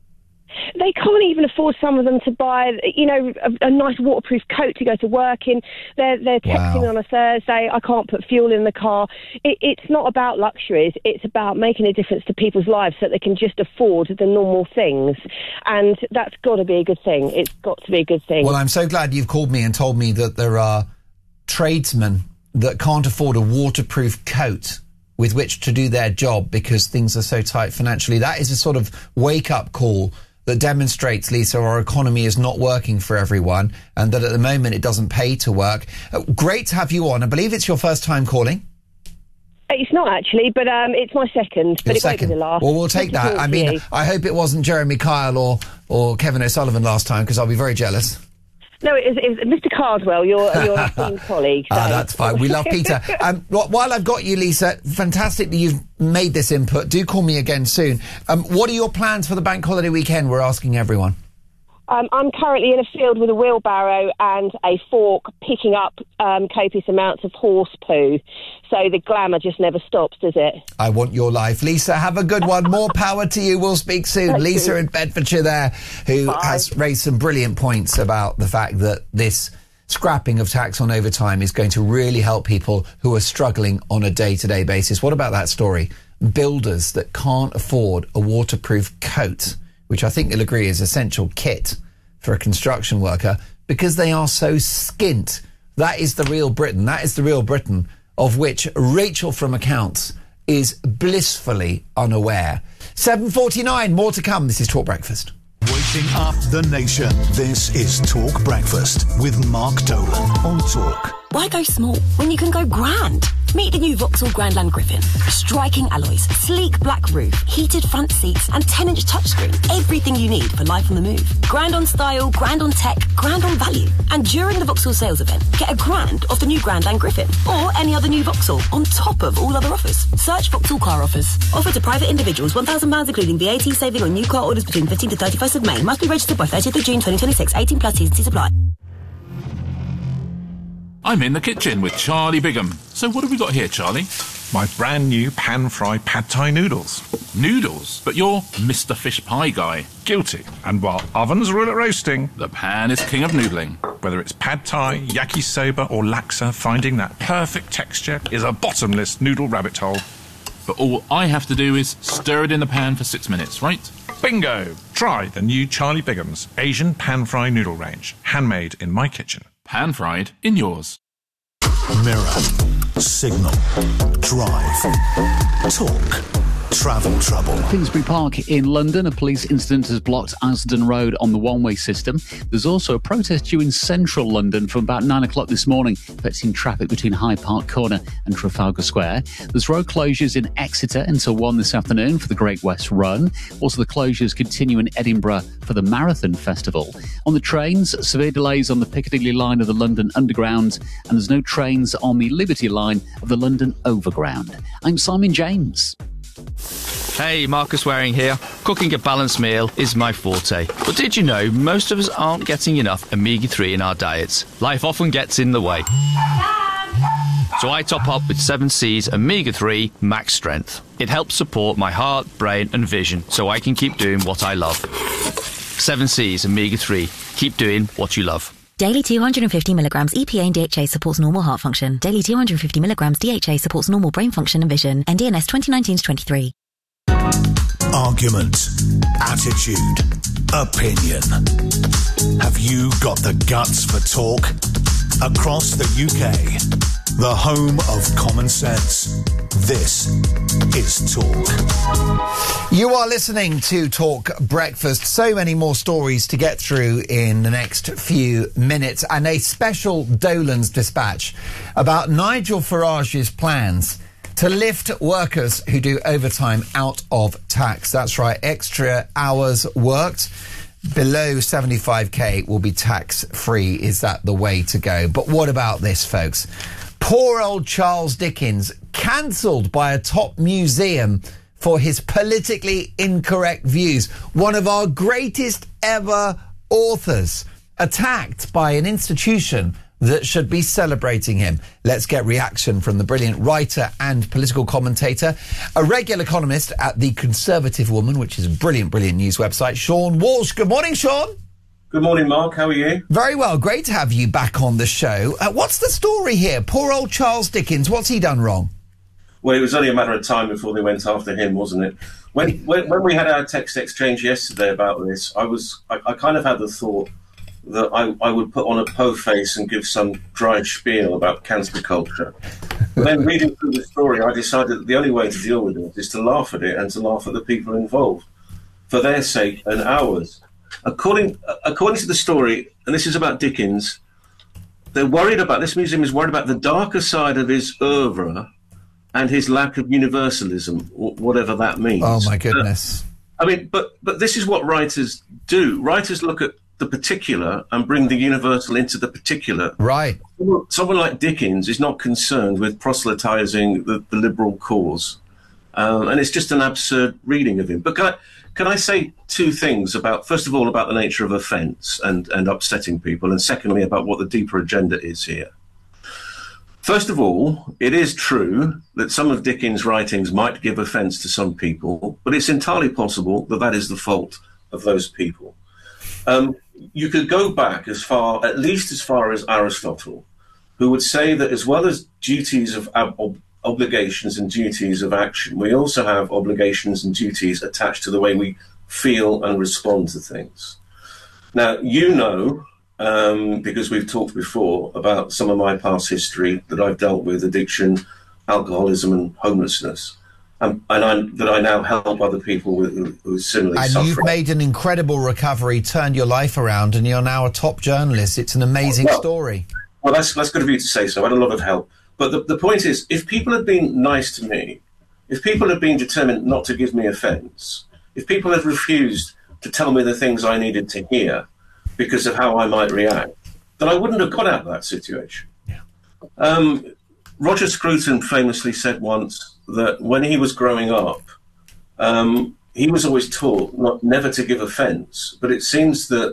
They can't even afford, some of them, to buy, you know, a, a nice waterproof coat to go to work in. They're they're texting Wow. on a Thursday, I can't put fuel in the car. It, it's not about luxuries. It's about making a difference to people's lives so that they can just afford the normal things. And that's got to be a good thing. It's got to be a good thing. Well, I'm so glad you've called me and told me that there are tradesmen that can't afford a waterproof coat with which to do their job because things are so tight financially. That is a sort of wake-up call that demonstrates, Lisa, our economy is not working for everyone and that at the moment it doesn't pay to work. Uh, great to have you on. I believe it's your first time calling. It's not actually, but um, it's my second. Your but it second. won't be the last. Well, we'll take Good to that. talk I to mean, you. I hope it wasn't Jeremy Kyle or, or Kevin O'Sullivan last time because I'll be very jealous. No, it was, it was Mister Cardwell, your your esteemed colleague. So. Ah, that's fine. We love Peter. Um, wh- while I've got you, Lisa, fantastic that you've made this input. Do call me again soon. Um, what are your plans for the bank holiday weekend? We're asking everyone. Um, I'm currently in a field with a wheelbarrow and a fork picking up um, copious amounts of horse poo. So the glamour just never stops, does it? I want your life. Lisa, have a good one. More power to you. We'll speak soon. Thank Lisa you. in Bedfordshire there, who Bye. has raised some brilliant points about the fact that this scrapping of tax on overtime is going to really help people who are struggling on a day-to-day basis. What about that story? Builders that can't afford a waterproof coat, which I think you'll agree is essential kit for a construction worker, because they are so skint. That is the real Britain. That is the real Britain of which Rachel from Accounts is blissfully unaware. seven forty-nine, more to come. This is Talk Breakfast. Waking up the nation. This is Talk Breakfast with Mark Dolan on Talk. Why go small when you can go grand? Meet the new Vauxhall Grandland Griffin. Striking alloys, sleek black roof, heated front seats and ten inch touchscreen. Everything you need for life on the move. Grand on style, grand on tech, grand on value. And during the Vauxhall sales event, get a grand off the new Grandland Griffin or any other new Vauxhall on top of all other offers. Search Vauxhall Car Offers. Offer to private individuals, one thousand pounds including V A T saving on new car orders between fifteenth to thirty-first of May. Must be registered by thirtieth of June twenty twenty-six. eighteen plus T's and C's apply. I'm in the kitchen with Charlie Bigham. So what have we got here, Charlie? My brand new pan-fried pad thai noodles. Noodles? But you're Mister Fish Pie guy. Guilty. And while ovens rule at roasting, the pan is king of noodling. Whether it's pad thai, yakisoba or laksa, finding that perfect texture is a bottomless noodle rabbit hole. But all I have to do is stir it in the pan for six minutes, right? Bingo! Try the new Charlie Bigham's Asian pan-fried noodle range. Handmade in my kitchen. Pan-fried in yours. Mirror, Signal, Drive, Talk, Travel Trouble. Finsbury Park in London, a police incident has blocked Asden Road on the one-way system. There's also a protest due in central London from about nine o'clock this morning, affecting traffic between Hyde Park Corner and Trafalgar Square. There's road closures in Exeter until one this afternoon for the Great West Run. Also, the closures continue in Edinburgh for the Marathon Festival. On the trains, severe delays on the Piccadilly line of the London Underground, and there's no trains on the Liberty line of the London Overground. I'm Simon James. Hey, Marcus Waring here. Cooking a balanced meal is my forte. But did you know most of us aren't getting enough omega three in our diets? Life often gets in the way. So I top up with seven C's omega three Max Strength. It helps support my heart, brain and vision so I can keep doing what I love. seven C's omega three. Keep doing what you love. Daily two hundred fifty milligrams E P A and D H A supports normal heart function. Daily two hundred fifty milligrams D H A supports normal brain function and vision. N D N S twenty nineteen to twenty-three. Argument, attitude, opinion. Have you got the guts for talk? Across the U K, the home of common sense. This is Talk. You are listening to Talk Breakfast. So many more stories to get through in the next few minutes, and a special Dolan's dispatch about Nigel Farage's plans to lift workers who do overtime out of tax. That's right, extra hours worked below seventy-five k will be tax-free. Is that the way to go? But what about this, folks? Poor old Charles Dickens, cancelled by a top museum for his politically incorrect views. One of our greatest ever authors, attacked by an institution that should be celebrating him? Let's get reaction from the brilliant writer and political commentator, a regular columnist at The Conservative Woman, which is a brilliant, brilliant news website, Sean Walsh. Good morning, Sean. Good morning, Mark. How are you? Very well. Great to have you back on the show. Uh, what's the story here? Poor old Charles Dickens. What's he done wrong? Well, it was only a matter of time before they went after him, wasn't it? When when, when we had our text exchange yesterday about this, I was I, I kind of had the thought that I, I would put on a po face and give some dry spiel about cancer culture. But then reading through the story, I decided that the only way to deal with it is to laugh at it and to laugh at the people involved, for their sake and ours. According according to the story, and this is about Dickens, they're worried about, this museum is worried about the darker side of his oeuvre and his lack of universalism, whatever that means. Oh, my goodness. Uh, I mean, but but this is what writers do. Writers look at the particular and bring the universal into the particular. Right. Someone like Dickens is not concerned with proselytizing the, the liberal cause. Um, and it's just an absurd reading of him. But can I, can I say two things about, first of all, about the nature of offence and, and upsetting people, and secondly, about what the deeper agenda is here. First of all, it is true that some of Dickens' writings might give offence to some people, but it's entirely possible that that is the fault of those people. Um, you could go back as far, at least as far as Aristotle, who would say that as well as duties of ob- obligations and duties of action, we also have obligations and duties attached to the way we feel and respond to things. Now, you know, um, because we've talked before about some of my past history, that I've dealt with addiction, alcoholism and homelessness, um, and I'm, that I now help other people with, who, who are similarly and suffering. And you've made an incredible recovery, turned your life around, and you're now a top journalist. It's an amazing well, story. Well, that's, that's good of you to say so. I had a lot of help. But the, the point is, if people had been nice to me, if people had been determined not to give me offence, if people had refused to tell me the things I needed to hear because of how I might react, then I wouldn't have got out of that situation. Yeah. Um, Roger Scruton famously said once that when he was growing up, um, he was always taught not never to give offence. But it seems that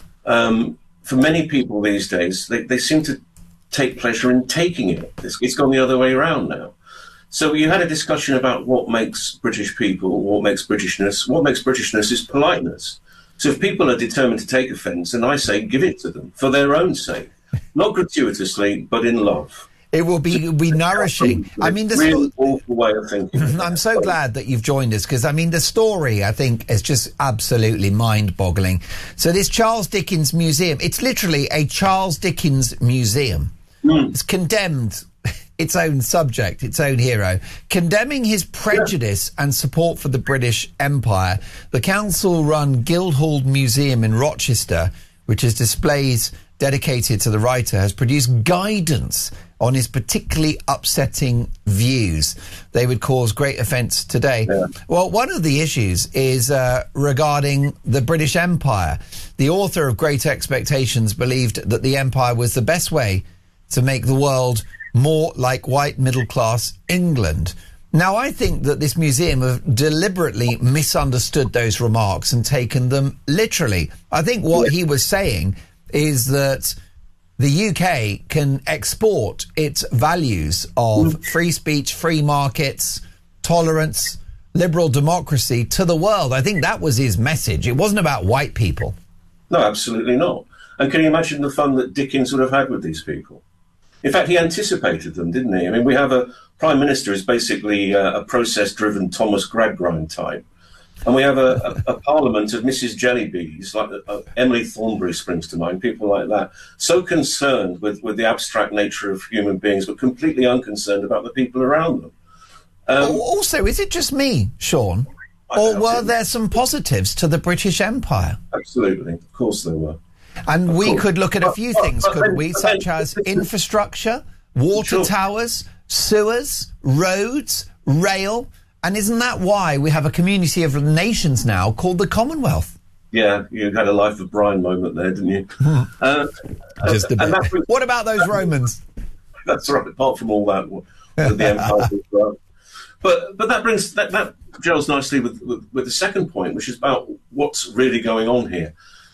um, for many people these days, they, they seem to take pleasure in taking it. It's, it's gone the other way around now. So you had a discussion about what makes British people, what makes Britishness. What makes Britishness is politeness. So if people are determined to take offence, then I say give it to them for their own sake, not gratuitously, but in love. It will be be nourishing. I mean, the really sto- awful way of thinking. I'm so glad that you've joined us, because I mean, the story I think is just absolutely mind-boggling. So this Charles Dickens Museum, it's literally a Charles Dickens museum. Mm. It's condemned its own subject, its own hero, condemning his prejudice yeah. and support for the British Empire. The council-run Guildhall Museum in Rochester, which has displays dedicated to the writer, has produced guidance on his particularly upsetting views. They would cause great offence today. Yeah. Well, one of the issues is uh, regarding the British Empire. The author of Great Expectations believed that the empire was the best way to make the world more like white middle-class England. Now, I think that this museum have deliberately misunderstood those remarks and taken them literally. I think what he was saying is that the U K can export its values of free speech, free markets, tolerance, liberal democracy to the world. I think that was his message. It wasn't about white people. No, absolutely not. And can you imagine the fun that Dickens would have had with these people? In fact, he anticipated them, didn't he? I mean, we have a Prime Minister who's basically uh, a process-driven Thomas Gradgrind type. And we have a, a, a Parliament of Missus Jellybees, like uh, Emily Thornberry springs to mind, people like that, so concerned with, with the abstract nature of human beings, but completely unconcerned about the people around them. Um, also, is it just me, Sean? Or were there some positives to the British Empire? Absolutely. Of course there were. And we could look at a few things, couldn't we, such as infrastructure, water towers, sewers, roads, rail. And isn't that why we have a community of nations now called the Commonwealth? Yeah, you had a Life of Brian moment there, didn't you? uh, Just a bit. Was, what about those Romans? That's right, apart from all that, with the empire. Well. But but that brings that, that gels nicely with, with with the second point, which is about what's really going on here.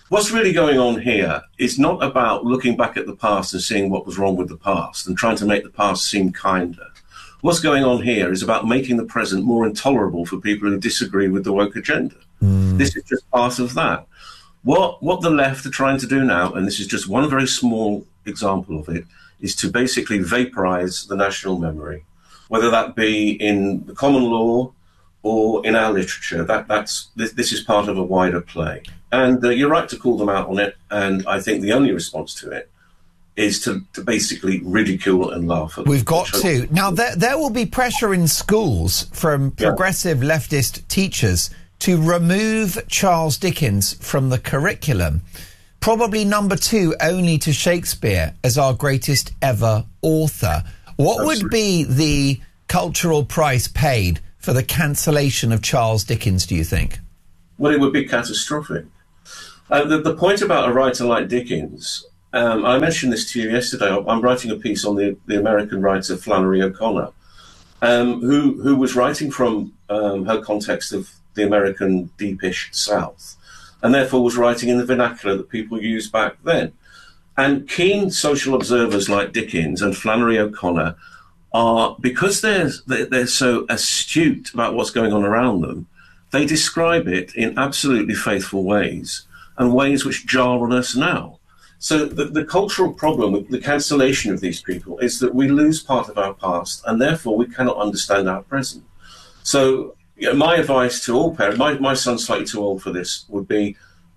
What's really going on here is not about looking back at the past and seeing what was wrong with the past and trying to make the past seem kinder. What's going on here is about making the present more intolerable for people who disagree with the woke agenda. Mm. This is just part of that. What what the left are trying to do now, and this is just one very small example of it, is to basically vaporize the national memory, whether that be in the common law or in our literature. That that's this, this is part of a wider play. And uh, you're right to call them out on it, and I think the only response to it is to, to basically ridicule and laugh at them. We've got to. Now, there, there will be pressure in schools from progressive yeah. leftist teachers to remove Charles Dickens from the curriculum. Probably number two only to Shakespeare as our greatest ever author. What Absolutely. would be the cultural price paid for the cancellation of Charles Dickens, do you think? Well, it would be catastrophic. Uh, the, the point about a writer like Dickens, um, I mentioned this to you yesterday. I'm writing a piece on the, the American writer Flannery O'Connor, um, who, who was writing from um, her context of the American deepish South, and therefore was writing in the vernacular that people used back then. And keen social observers like Dickens and Flannery O'Connor are, because they're, they're so astute about what's going on around them, they describe it in absolutely faithful ways, and ways which jar on us now. So the, the cultural problem with the cancellation of these people is that we lose part of our past, and therefore we cannot understand our present. So you know, my advice to all parents, my, my son's slightly too old for this, would be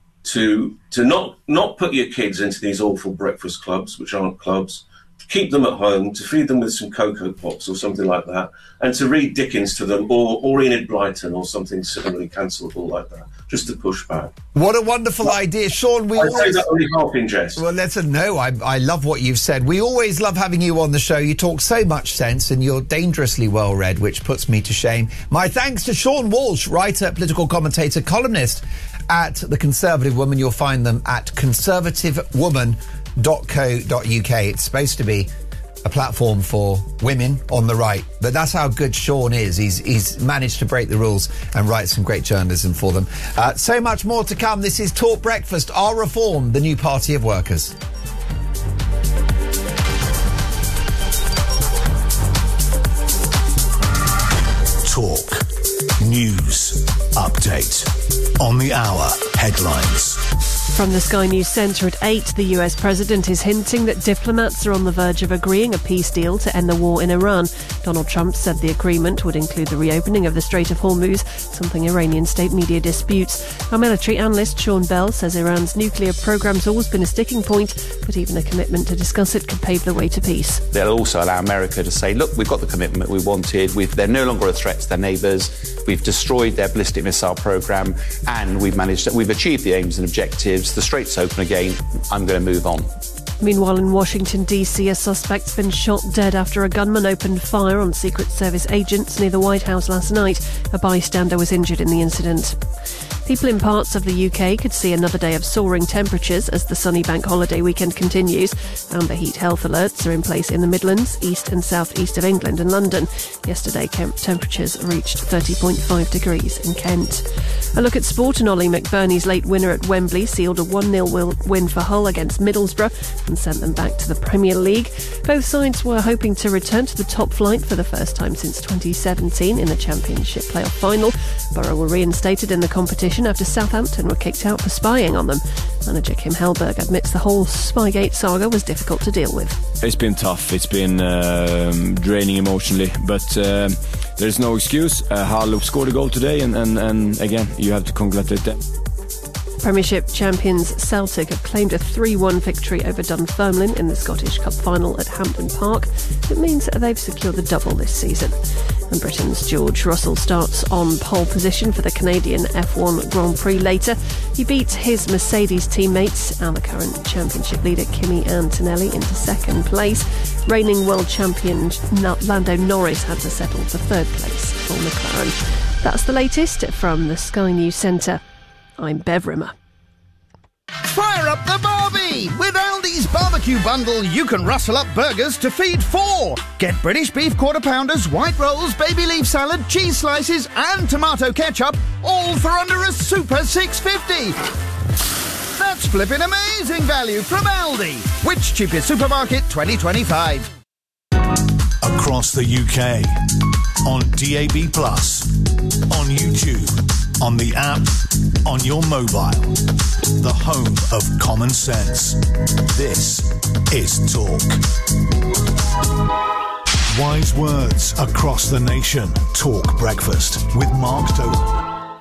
to to not, not put your kids into these awful breakfast clubs, which aren't clubs, to keep them at home, to feed them with some Cocoa Pops or something like that, and to read Dickens to them, or, or Enid Blyton or something similarly cancelable like that, just to push back. What a wonderful well, idea, Sean. We I always... say that only half in jest. Well, let's no. I I love what you've said. We always love having you on the show. You talk so much sense, and you're dangerously well read, which puts me to shame. My thanks to Sean Walsh, writer, political commentator, columnist at The Conservative Woman. You'll find them at conservative woman dot co dot uk. It's supposed to be a platform for women on the right, but that's how good Sean is. He's he's managed to break the rules and write some great journalism for them. Uh, so much more to come. This is Talk Breakfast. Our Reform, the new party of workers. Talk. News. Update. On the hour. Headlines. From the Sky News Centre at eight, the U S president is hinting that diplomats are on the verge of agreeing a peace deal to end the war in Iran. Donald Trump said the agreement would include the reopening of the Strait of Hormuz, something Iranian state media disputes. Our military analyst Sean Bell says Iran's nuclear programme's always been a sticking point, but even a commitment to discuss it could pave the way to peace. They'll also allow America to say, look, we've got the commitment we wanted, we've, they're no longer a threat to their neighbours, we've destroyed their ballistic missile programme, and we've managed to, we've achieved the aims and objectives. The Strait's open again, I'm going to move on. Meanwhile, in Washington, D C, a suspect's been shot dead after a gunman opened fire on Secret Service agents near the White House last night. A bystander was injured in the incident. People in parts of the U K could see another day of soaring temperatures as the sunny bank holiday weekend continues. Amber heat health alerts are in place in the Midlands, east and south east of England and London. Yesterday, temperatures reached thirty point five degrees in Kent. A look at sport, and Ollie McBurney's late winner at Wembley sealed a one nil win for Hull against Middlesbrough and sent them back to the Premier League. Both sides were hoping to return to the top flight for the first time since twenty seventeen in the Championship playoff final. Borough were reinstated in the competition after Southampton were kicked out for spying on them. Manager Kim Hellberg admits the whole Spygate saga was difficult to deal with. It's been tough. It's been um, draining emotionally, but um, there's no excuse. Uh, Hull scored a goal today, and, and, and again, you have to congratulate them. Premiership champions Celtic have claimed a three one victory over Dunfermline in the Scottish Cup final at Hampden Park. It means they've secured the double this season. And Britain's George Russell starts on pole position for the Canadian F one Grand Prix later. He beat his Mercedes teammates and the current championship leader Kimi Antonelli into second place. Reigning world champion Lando Norris had to settle for third place for McLaren. That's the latest from the Sky News Centre. I'm Bev Rimmer. Fire up the Barbie! With Aldi's barbecue bundle, you can rustle up burgers to feed four. Get British beef quarter pounders, white rolls, baby leaf salad, cheese slices, and tomato ketchup, all for under a super six fifty. That's flipping amazing value from Aldi. Which cheapest supermarket twenty twenty-five? Across the U K, on D A B plus, on YouTube, on the app, on your mobile. The home of common sense. This is Talk. Wise words across the nation. Talk Breakfast with Mark Dolan.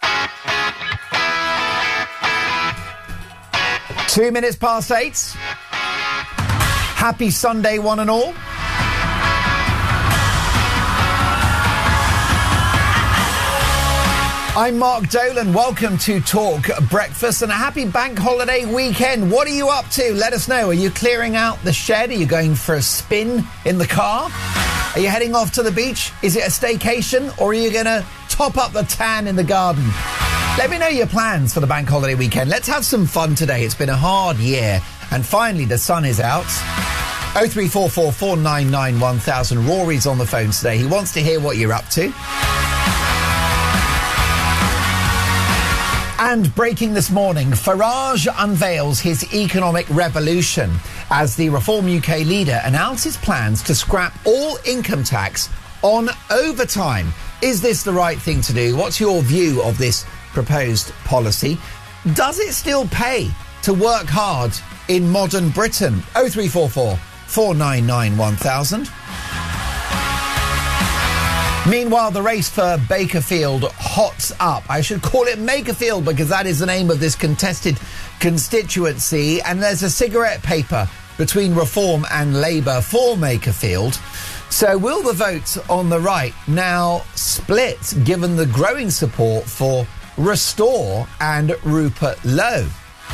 Two minutes past eight. Happy Sunday, one and all. I'm Mark Dolan. Welcome to Talk Breakfast and a happy bank holiday weekend. What are you up to? Let us know. Are you clearing out the shed? Are you going for a spin in the car? Are you heading off to the beach? Is it a staycation or are you going to top up the tan in the garden? Let me know your plans for the bank holiday weekend. Let's have some fun today. It's been a hard year and finally the sun is out. oh three four four, four nine nine, one thousand. Rory's on the phone today. He wants to hear what you're up to. And breaking this morning, Farage unveils his economic revolution as the Reform U K leader announces plans to scrap all income tax on overtime. Is this the right thing to do? What's your view of this proposed policy? Does it still pay to work hard in modern Britain? oh three four four, four nine nine, one thousand. Meanwhile, the race for Bakerfield hots up. I should call it Makerfield because that is the name of this contested constituency. And there's a cigarette paper between Reform and Labour for Makerfield. So will the vote on the right now split given the growing support for Restore and Rupert Lowe?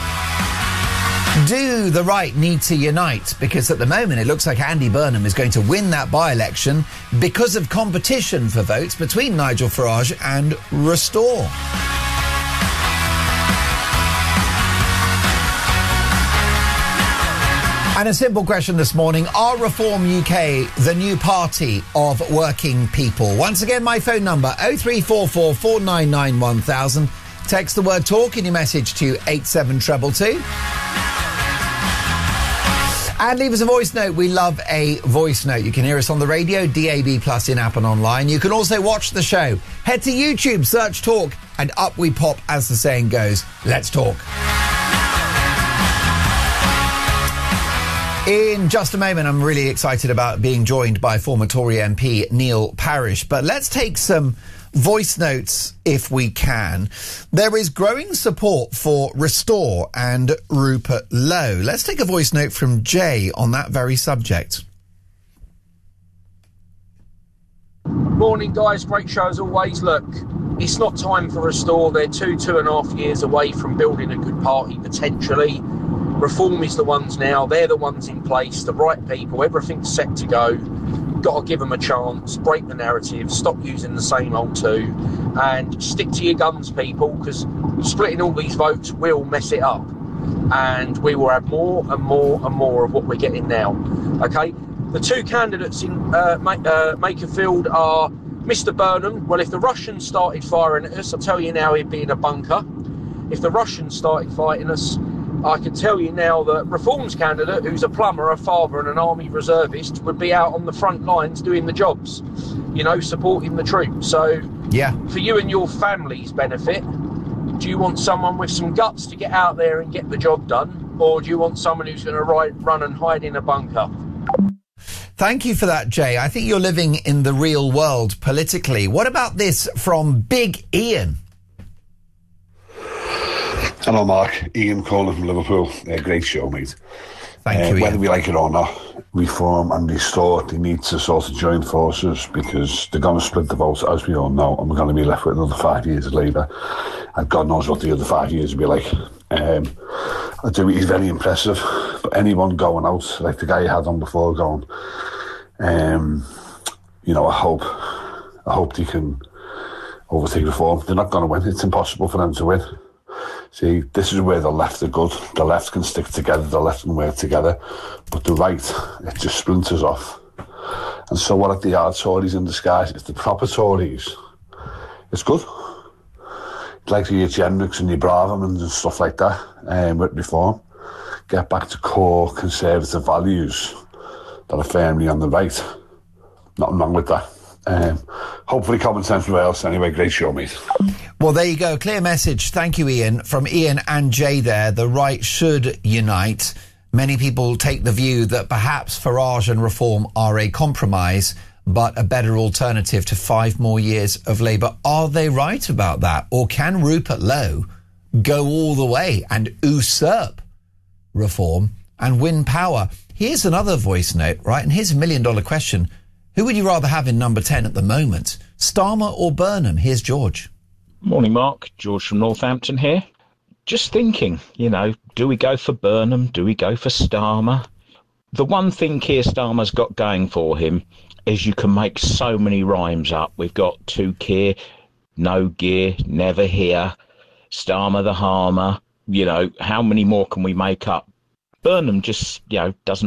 Do the right need to unite? Because at the moment it looks like Andy Burnham is going to win that by-election because of competition for votes between Nigel Farage and Restore. And a simple question this morning, are Reform U K the new party of working people? Once again, my phone number oh three four four, four nine nine, one thousand. Text the word talk in your message to eight seven two two two. And leave us a voice note. We love a voice note. You can hear us on the radio, D A B plus in app and online. You can also watch the show. Head to YouTube, search Talk, and up we pop, as the saying goes. Let's talk. In just a moment, I'm really excited about being joined by former Tory M P Neil Parish. But let's take some voice notes if we can. There is growing support for Restore and Rupert Lowe. Let's take a voice note from Jay on that very subject. Morning, guys. Great show as always. Look, it's not time for Restore. They're two, two and a half years away from building a good party, potentially. Reform is the ones now. They're the ones in place, the right people. Everything's set to go. Got to give them a chance, break the narrative, stop using the same old two, and stick to your guns, people, because splitting all these votes will mess it up. And we will have more and more and more of what we're getting now. OK? The two candidates in uh, Ma- uh, Makerfield are Mister Burnham. Well, if the Russians started firing at us, I'll tell you now he'd be in a bunker. If the Russians started fighting us, I can tell you now that Reform's candidate, who's a plumber, a father and an army reservist, would be out on the front lines doing the jobs, you know, supporting the troops. So, yeah, for you and your family's benefit, do you want someone with some guts to get out there and get the job done? Or do you want someone who's going to ride, run and hide in a bunker? Thank you for that, Jay. I think you're living in the real world politically. What about this from Big Ian? Hello, Mark. Ian calling from Liverpool. Uh, great show, mate. Thank uh, you, Ian. Whether we like it or not, Reform and Restore, they need to sort of join forces because they're going to split the vote, as we all know, and we're going to be left with another five years of Labour. And God knows what the other five years will be like. Um, I do. He's very impressive. But anyone going out, like the guy you had on before going, um, you know, I hope, I hope they can overtake Reform. They're not going to win. It's impossible for them to win. See, this is where the left are good. The left can stick together, the left can work together. But the right, it just splinters off. And so what if they are Tories in disguise? If the proper Tories, it's good. like your Jenricks and your Bravermans and stuff like that, um, with reform. Get back to core conservative values that are firmly on the right. Nothing wrong with that. Um, hopefully common sense prevails. Anyway, great show, mate. Well, there you go. Clear message. Thank you, Ian. From Ian and Jay there. The right should unite. Many people take the view that perhaps Farage and Reform are a compromise, but a better alternative to five more years of Labour. Are they right about that? Or can Rupert Lowe go all the way and usurp Reform and win power? Here's another voice note, right? And here's a million dollar question. Who would you rather have in number ten at the moment? Starmer or Burnham? Here's George. Morning, Mark. George from Northampton here. Just thinking, you know, do we go for Burnham? Do we go for Starmer? The one thing Keir Starmer's got going for him is you can make so many rhymes up. We've got two Keir, no gear, never here, Starmer the harmer. You know, how many more can we make up? Burnham just, you know, doesn't